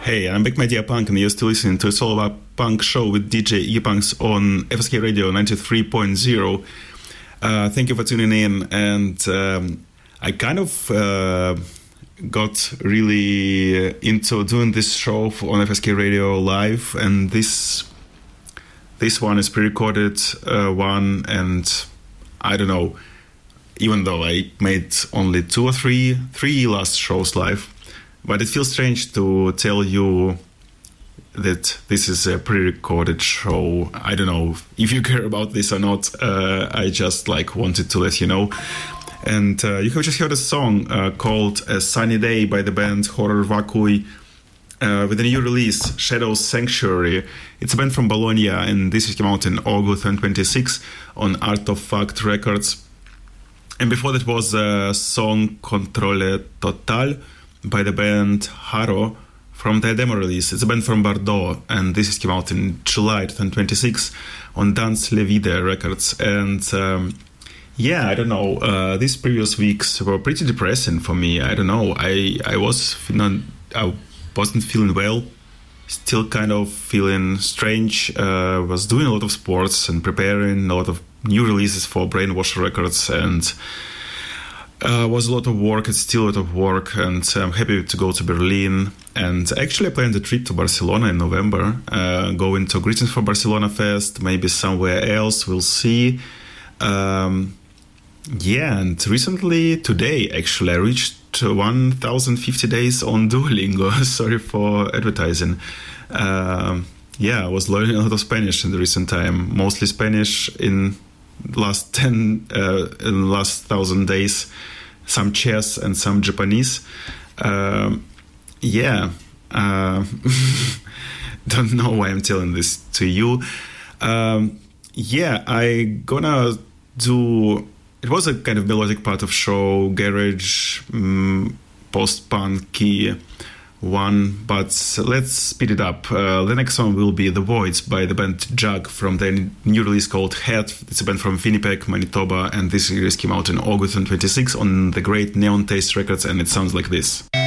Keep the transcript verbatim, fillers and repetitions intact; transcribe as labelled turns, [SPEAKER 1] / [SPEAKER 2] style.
[SPEAKER 1] Hey, I'm back, my dear punk, and you're still listening to a It's All About Punk show with D J Iggy Punks on F S K Radio ninety-three point zero. Uh, thank you for tuning in, and um, I kind of uh, got really into doing this show on F S K Radio Live, and this this one is pre-recorded uh, one, and I don't know, even though I made only two or three, three last shows live, but it feels strange to tell you that this is a pre-recorded show. I don't know if you care about this or not. Uh, I just like wanted to let you know. And uh, you have just heard a song uh, called A Sunny Day by the band Horror Vacui uh, with a new release, Shadows Sanctuary. It's a band from Bologna, and this came out in August twenty twenty-six on Artifact Records. And before that was a song Controle Total by the band Haro from their demo release. It's a band from Bordeaux, and this came out in July twenty twenty-six on Dance Le Vide Records. And um, yeah, I don't know, uh, these previous weeks were pretty depressing for me. I don't know, I, I was feeling, I wasn't feeling well, still kind of feeling strange. Uh, was doing a lot of sports and preparing a lot of new releases for Brainwash Records, and Uh, was a lot of work. It's still a lot of work, and I'm happy to go to Berlin. And actually I planned a trip to Barcelona in November, uh, going to Greetings for Barcelona Fest, maybe somewhere else, we'll see. Um, yeah, and recently, today actually, I reached one thousand fifty days on Duolingo. Sorry for advertising. Uh, yeah, I was learning a lot of Spanish in the recent time, mostly Spanish in last ten uh in last thousand days, some chess and some Japanese. Um yeah uh, don't know why I'm telling this to you. Um yeah I gonna do, it was a kind of melodic part of show, garage, um, post-punky one, but let's speed it up. Uh, the next song will be The Voids by the band Jug from their new release called Head. It's a band from Winnipeg, Manitoba, and this release came out in August twenty twenty-six on the great Neon Taste Records, and it sounds like this.